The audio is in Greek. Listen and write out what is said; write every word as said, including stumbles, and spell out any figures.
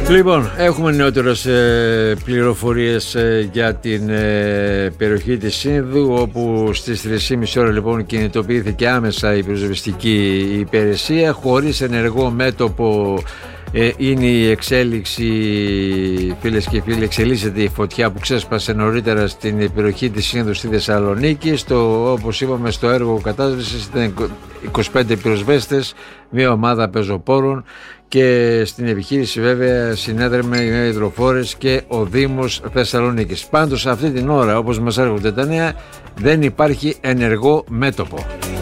Λοιπόν, έχουμε νεότερες ε, πληροφορίες ε, για την ε, περιοχή της Σύνδου, όπου στις τρεις και μισή ώρα λοιπόν κινητοποιήθηκε άμεσα η πυροσβεστική υπηρεσία. Χωρίς ενεργό μέτωπο ε, είναι η εξέλιξη, φίλες και φίλοι, εξελίσσεται η φωτιά που ξέσπασε νωρίτερα στην περιοχή της Σύνδου στη Θεσσαλονίκη. Στο, όπως είπαμε, στο έργο κατάσβεσης ήταν είκοσι πέντε πυροσβέστες, μια ομάδα πεζοπόρων, και στην επιχείρηση βέβαια συνέδρεμε οι υδροφόρες και ο Δήμος Θεσσαλονίκης. Πάντως αυτή την ώρα, όπως μας έρχονται τα νέα, δεν υπάρχει ενεργό μέτωπο.